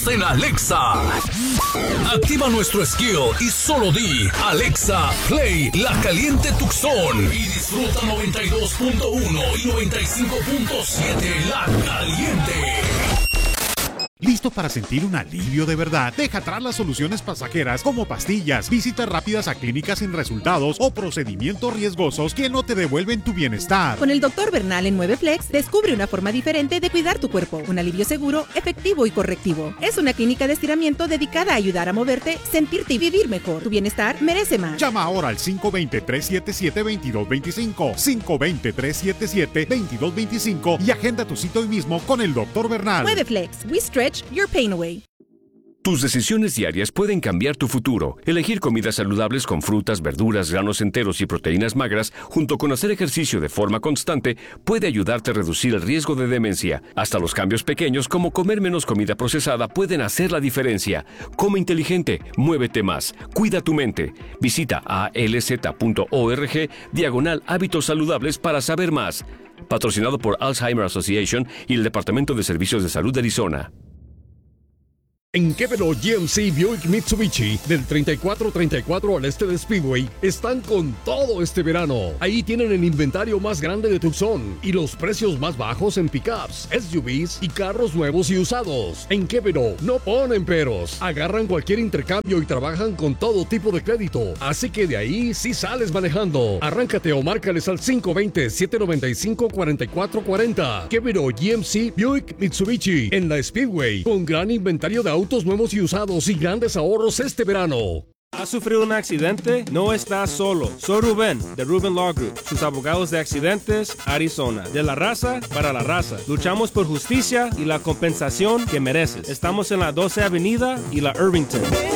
estamos en Alexa. Activa nuestro skill y solo di Alexa, play La Caliente Tucson y disfruta 92.1 y 95.7 La Caliente. ¿Listo para sentir un alivio de verdad? Deja atrás las soluciones pasajeras como pastillas, visitas rápidas a clínicas sin resultados o procedimientos riesgosos que no te devuelven tu bienestar. Con el Dr. Bernal en 9 Flex, descubre una forma diferente de cuidar tu cuerpo. Un alivio seguro, efectivo y correctivo. Es una clínica de estiramiento dedicada a ayudar a moverte, sentirte y vivir mejor. Tu bienestar merece más. Llama ahora al 520-377-2225, 520-377-2225 y agenda tu cita hoy mismo con el Dr. Bernal. 9 Flex, we stretch your pain away. Tus decisiones diarias pueden cambiar tu futuro. Elegir comidas saludables con frutas, verduras, granos enteros y proteínas magras, junto con hacer ejercicio de forma constante, puede ayudarte a reducir el riesgo de demencia. Hasta los cambios pequeños, como comer menos comida procesada, pueden hacer la diferencia. Come inteligente, muévete más, cuida tu mente. Visita alz.org/hábitos saludables para saber más. Patrocinado por Alzheimer Association y el Departamento de Servicios de Salud de Arizona. En Quevedo GMC Buick Mitsubishi, del 3434 al este de Speedway, están con todo este verano. Ahí tienen el inventario más grande de Tucson y los precios más bajos en pickups, SUVs y carros nuevos y usados. En Quevedo no ponen peros, agarran cualquier intercambio y trabajan con todo tipo de crédito. Así que de ahí sí sales manejando. Arráncate o márcales al 520-795-4440. Quevedo GMC Buick Mitsubishi en la Speedway, con gran inventario de autos nuevos y usados y grandes ahorros este verano. ¿Has sufrido un accidente? No estás solo. Soy Rubén, de Rubén Law Group, sus abogados de accidentes, Arizona. De la raza para la raza. Luchamos por justicia y la compensación que mereces. Estamos en la 12 Avenida y la Irvington.